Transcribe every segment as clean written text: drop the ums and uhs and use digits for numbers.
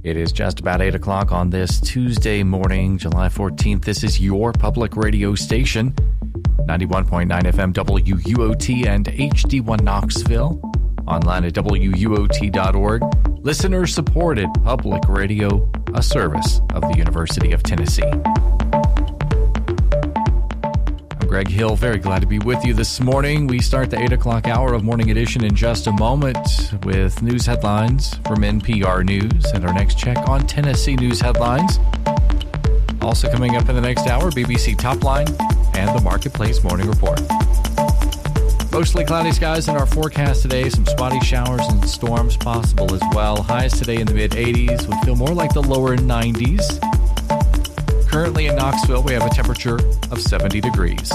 It is just about 8 o'clock on this Tuesday morning, July 14th. This is your public radio station, 91.9 FM WUOT and HD1 Knoxville. Online at WUOT.org. Listener-supported public radio, a service of the University of Tennessee. I'm Greg Hill, very glad to be with you this morning. We start the 8 o'clock hour of Morning Edition in just a moment with news headlines from NPR News and our next check on Tennessee news headlines. Also coming up in the next hour, BBC Top Line and the Marketplace Morning Report. Mostly cloudy skies in our forecast today. Some spotty showers and storms possible as well. Highs today in the mid-80s. We feel more like the lower 90s. Currently in Knoxville, we have a temperature of 70 degrees.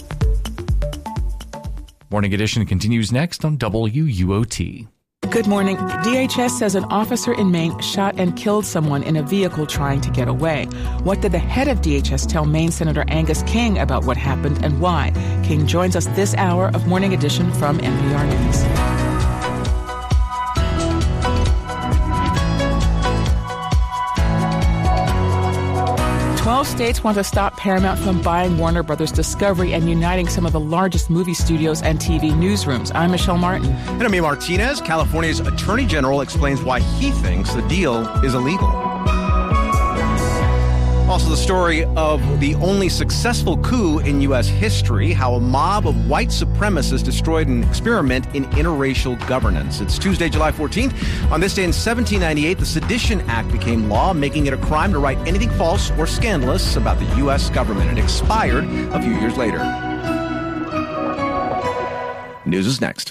Morning Edition continues next on WUOT. Good morning. DHS says an officer in Maine shot and killed someone in a vehicle trying to get away. What did the head of DHS tell Maine Senator Angus King about what happened and why? King joins us this hour of Morning Edition from NPR News. 12 states want to stop Paramount from buying Warner Brothers Discovery and uniting some of the largest movie studios and TV newsrooms. I'm Michelle Martin. And I'm Amy Martinez. California's Attorney General explains why he thinks the deal is illegal. Also, the story of the only successful coup in U.S. history, how a mob of white supremacists destroyed an experiment in interracial governance. It's Tuesday, July 14th. On this day in 1798, the Sedition Act became law, making it a crime to write anything false or scandalous about the U.S. government. It expired a few years later. News is next.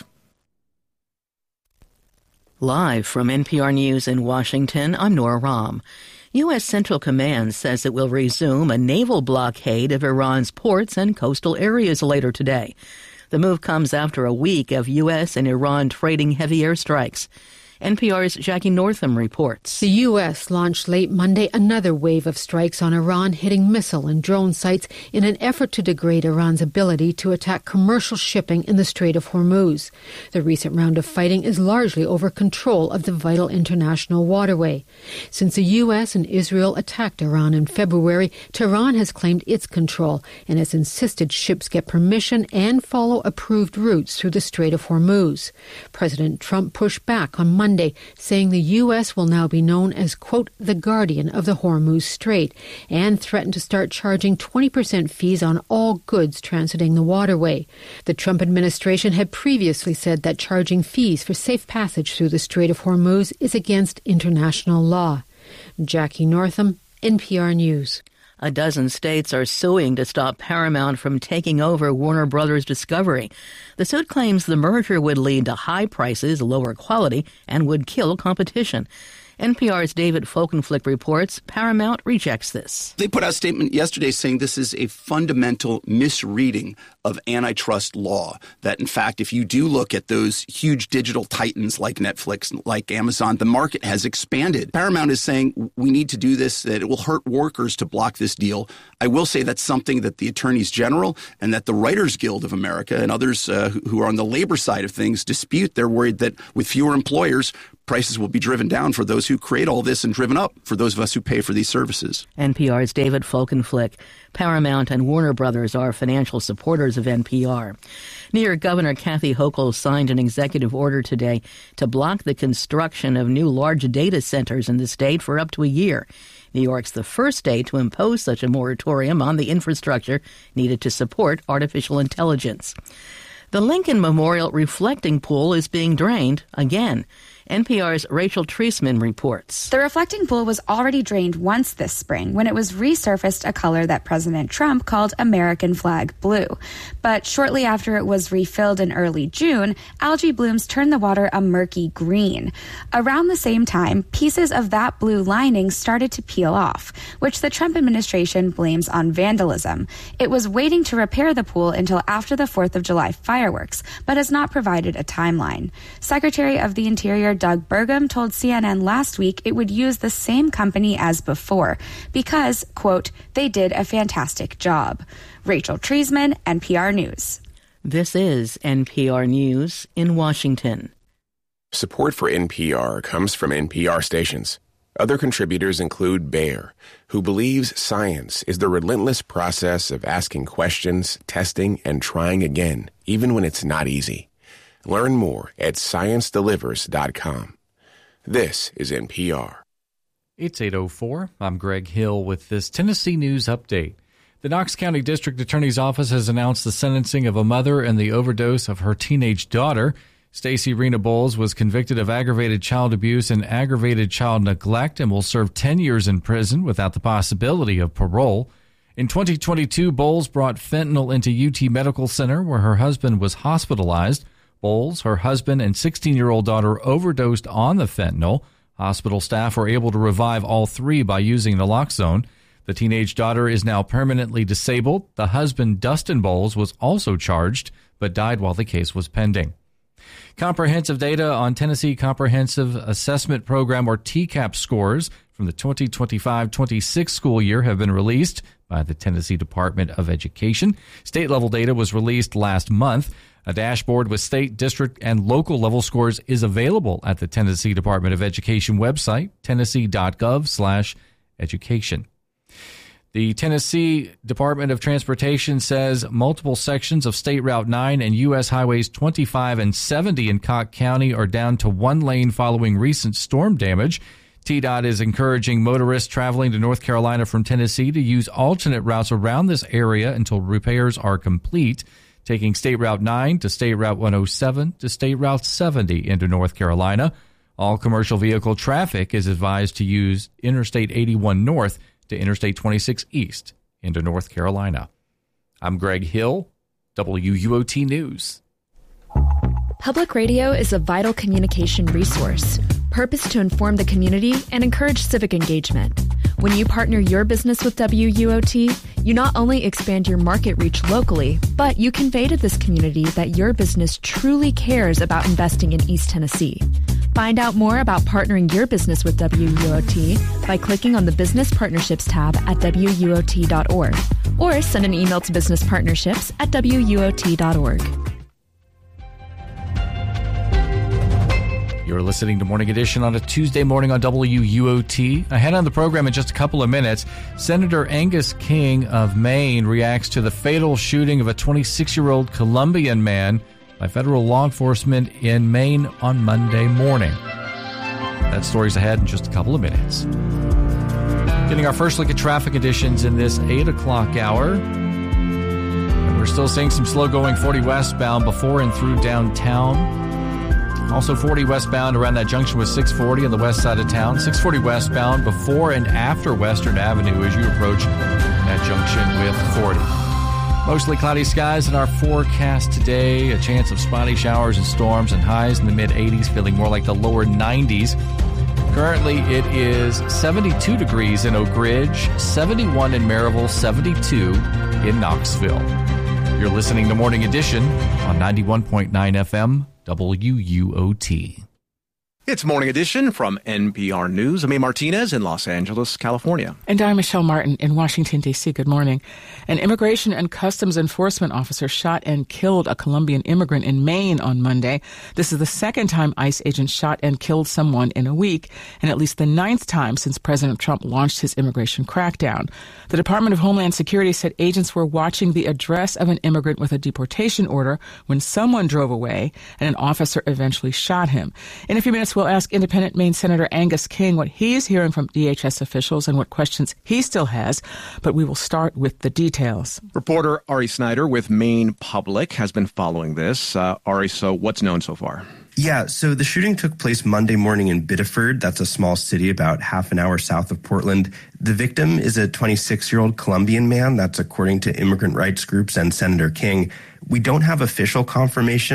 Live from NPR News in Washington, I'm Nora Rahm. U.S. Central Command says it will resume a naval blockade of Iran's ports and coastal areas later today. The move comes after a week of U.S. and Iran trading heavy airstrikes. NPR's Jackie Northam reports. The U.S. launched late Monday another wave of strikes on Iran, hitting missile and drone sites in an effort to degrade Iran's ability to attack commercial shipping in the Strait of Hormuz. The recent round of fighting is largely over control of the vital international waterway. Since the U.S. and Israel attacked Iran in February, Tehran has claimed its control and has insisted ships get permission and follow approved routes through the Strait of Hormuz. President Trump pushed back on Monday, saying the U.S. will now be known as, quote, the guardian of the Hormuz Strait, and threatened to start charging 20% fees on all goods transiting the waterway. The Trump administration had previously said that charging fees for safe passage through the Strait of Hormuz is against international law. Jackie Northam, NPR News. A dozen states are suing to stop Paramount from taking over Warner Brothers Discovery. The suit claims the merger would lead to high prices, lower quality, and would kill competition. NPR's David Folkenflik reports Paramount rejects this. They put out a statement yesterday saying this is a fundamental misreading of antitrust law, that, in fact, if you do look at those huge digital titans like Netflix, like Amazon, the market has expanded. Paramount is saying we need to do this, that it will hurt workers to block this deal. I will say that's something that the attorneys general and that the Writers Guild of America and others who are on the labor side of things dispute. They're worried that with fewer employers, prices will be driven down for those who create all this and driven up for those of us who pay for these services. NPR's David Folkenflik. Paramount and Warner Brothers are financial supporters of NPR. New York Governor Kathy Hochul signed an executive order today to block the construction of new large data centers in the state for up to a year. New York's the first state to impose such a moratorium on the infrastructure needed to support artificial intelligence. The Lincoln Memorial Reflecting Pool is being drained again. NPR's Rachel Treisman reports. The reflecting pool was already drained once this spring when it was resurfaced a color that President Trump called American flag blue. But shortly after it was refilled in early June, algae blooms turned the water a murky green. Around the same time, pieces of that blue lining started to peel off, which the Trump administration blames on vandalism. It was waiting to repair the pool until after the 4th of July fireworks, but has not provided a timeline. Secretary of the Interior Doug Burgum told CNN last week it would use the same company as before because, quote, they did a fantastic job. Rachel Treisman, NPR News. This is NPR News in Washington. Support for NPR comes from NPR stations. Other contributors include Bayer, who believes science is the relentless process of asking questions, testing, and trying again, even when it's not easy. Learn more at ScienceDelivers.com. This is NPR. It's 8:04. I'm Greg Hill with this Tennessee News Update. The Knox County District Attorney's Office has announced the sentencing of a mother and the overdose of her teenage daughter. Stacey Rena Bowles was convicted of aggravated child abuse and aggravated child neglect and will serve 10 years in prison without the possibility of parole. In 2022, Bowles brought fentanyl into UT Medical Center where her husband was hospitalized. Bowles, her husband, and 16-year-old daughter overdosed on the fentanyl. Hospital staff were able to revive all three by using naloxone. The teenage daughter is now permanently disabled. The husband, Dustin Bowles, was also charged but died while the case was pending. Comprehensive data on Tennessee Comprehensive Assessment Program, or TCAP, scores from the 2025-26 school year have been released by the Tennessee Department of Education. State-level data was released last month. A dashboard with state, district, and local level scores is available at the Tennessee Department of Education website, tennessee.gov/education. The Tennessee Department of Transportation says multiple sections of State Route 9 and U.S. Highways 25 and 70 in Cocke County are down to one lane following recent storm damage. TDOT is encouraging motorists traveling to North Carolina from Tennessee to use alternate routes around this area until repairs are complete, taking State Route 9 to State Route 107 to State Route 70 into North Carolina. All commercial vehicle traffic is advised to use Interstate 81 North to Interstate 26 East into North Carolina. I'm Greg Hill, WUOT News. Public radio is a vital communication resource, purposed to inform the community and encourage civic engagement. When you partner your business with WUOT, you not only expand your market reach locally, but you convey to this community that your business truly cares about investing in East Tennessee. Find out more about partnering your business with WUOT by clicking on the Business Partnerships tab at WUOT.org or send an email to businesspartnerships@WUOT.org. You're listening to Morning Edition on a Tuesday morning on WUOT. Ahead on the program in just a couple of minutes, Senator Angus King of Maine reacts to the fatal shooting of a 26-year-old Colombian man by federal law enforcement in Maine on Monday morning. That story's ahead in just a couple of minutes. Getting our first look at traffic conditions in this 8 o'clock hour. And we're still seeing some slow-going 40 westbound before and through downtown. Also 40 westbound around that junction with 640 on the west side of town. 640 westbound before and after Western Avenue as you approach that junction with 40. Mostly cloudy skies in our forecast today. A chance of spotty showers and storms and highs in the mid-80s, feeling more like the lower 90s. Currently, it is 72 degrees in Oak Ridge, 71 in Maryville, 72 in Knoxville. You're listening to Morning Edition on 91.9 FM, WUOT. It's Morning Edition from NPR News. I'm Amy Martinez in Los Angeles, California. And I'm Michelle Martin in Washington, D.C. Good morning. An Immigration and Customs Enforcement officer shot and killed a Colombian immigrant in Maine on Monday. This is the second time ICE agents shot and killed someone in a week, and at least the 9th time since President Trump launched his immigration crackdown. The Department of Homeland Security said agents were watching the address of an immigrant with a deportation order when someone drove away, and an officer eventually shot him. In a few minutes, we'll ask independent Maine Senator Angus King what he is hearing from DHS officials and what questions he still has, but we will start with the details. Reporter Ari Snyder with Maine Public has been following this. Ari, so what's known so far? Yeah, so the shooting took place Monday morning in Biddeford. That's a small city about half an hour south of Portland. The victim is a 26-year-old Colombian man. That's according to immigrant rights groups and Senator King. We don't have official confirmation